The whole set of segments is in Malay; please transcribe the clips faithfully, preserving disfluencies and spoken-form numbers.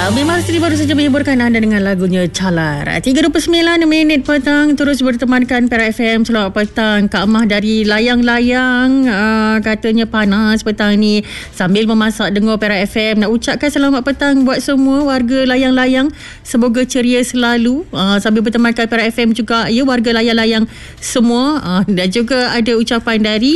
Uh, Memang Sri baru saja menghiburkan anda dengan lagunya Calar. tiga dua puluh sembilan minit petang, terus bertemankan Perak F M. Selamat petang. Kak Amah dari layang-layang uh, katanya panas petang ni sambil memasak dengar Perak F M. Nak ucapkan selamat petang buat semua warga layang-layang. Semoga ceria selalu uh, sambil bertemankan Perak F M juga ya, warga layang-layang semua. Uh, dan juga ada ucapan dari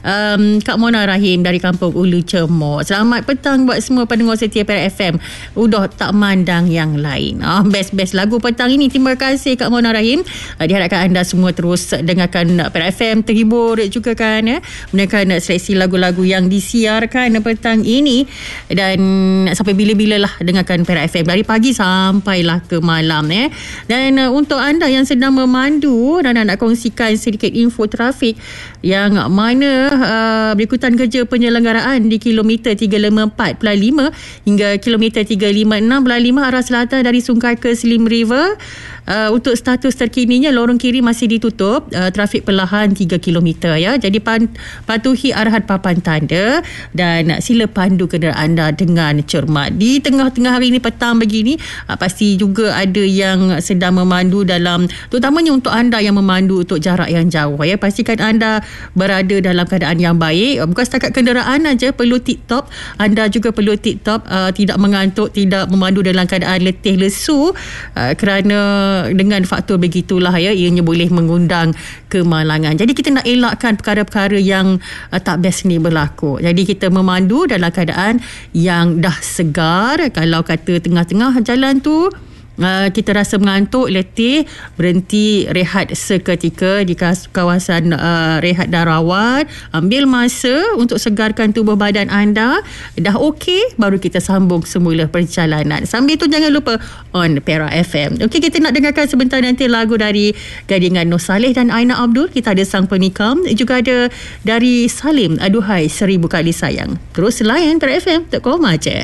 um, Kak Mona Rahim dari Kampung Ulu Cemor. Selamat petang buat semua pendengar setia Perak F M. Udah tak mandang yang lain. Ah, best-best lagu petang ini. Terima kasih Kak Mona Rahim. Ah, diharapkan anda semua terus dengarkan Perak F M, terhibur juga kan ya. Mendengarkan seleksi lagu-lagu yang disiarkan petang ini. Dan sampai bila-bila lah dengarkan Perak F M dari pagi sampailah ke malam ya. Dan uh, untuk anda yang sedang memandu dan nak kongsikan sedikit info trafik yang mana uh, berikutan kerja penyelenggaraan di kilometer tiga lima empat lima hingga kilometer tiga lima enam lima arah selatan dari Sungai ke Slim River. Uh, untuk status terkininya, lorong kiri masih ditutup, uh, trafik perlahan tiga kilometer ya. Jadi pan, patuhi arahan papan tanda dan sila pandu kenderaan anda dengan cermat. Di tengah-tengah hari ini petang begini, uh, pasti juga ada yang sedang memandu dalam, terutamanya untuk anda yang memandu untuk jarak yang jauh ya. Pastikan anda berada dalam keadaan yang baik. Bukan setakat kenderaan aja perlu tip-top, anda juga perlu tip-top, uh, tidak mengantuk, tidak memandu dalam keadaan letih lesu, uh, kerana dengan faktor begitulah ya, ianya boleh mengundang kemalangan. Jadi kita nak elakkan perkara-perkara yang uh, tak best ni berlaku. Jadi kita memandu dalam keadaan yang dah segar. Kalau kata tengah-tengah jalan tu Uh, kita rasa mengantuk, letih, berhenti rehat seketika di kawasan uh, rehat dan rawat. Ambil masa untuk segarkan tubuh badan anda. Dah okey, baru kita sambung semula perjalanan. Sambil tu jangan lupa on Perak F M. Okey, kita nak dengarkan sebentar nanti lagu dari gadingan Nur Saleh dan Aina Abdul. Kita ada Sang Penikam, juga ada dari Salim, Aduhai Seribu Kali Sayang. Terus layan Perak F M, tak koma je.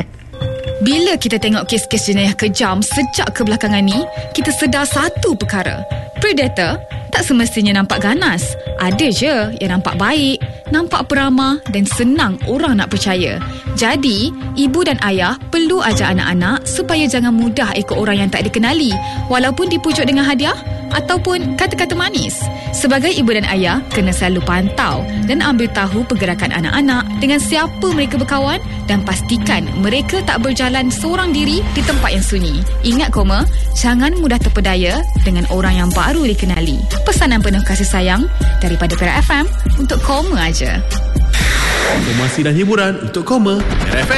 Bila kita tengok kes-kes jenayah kejam sejak kebelakangan ni, kita sedar satu perkara. Predator tak semestinya nampak ganas. Ada je yang nampak baik, nampak peramah dan senang orang nak percaya. Jadi, ibu dan ayah perlu ajar anak-anak supaya jangan mudah ikut orang yang tak dikenali, walaupun dipujuk dengan hadiah ataupun kata-kata manis. Sebagai ibu dan ayah, kena selalu pantau dan ambil tahu pergerakan anak-anak, dengan siapa mereka berkawan, dan pastikan mereka tak berjalan seorang diri di tempat yang sunyi. Ingat koma, jangan mudah terpedaya dengan orang yang baru dikenali. Pesanan penuh kasih sayang daripada Perak F M untuk koma aja. Informasi dan hiburan untuk koma Perak F M.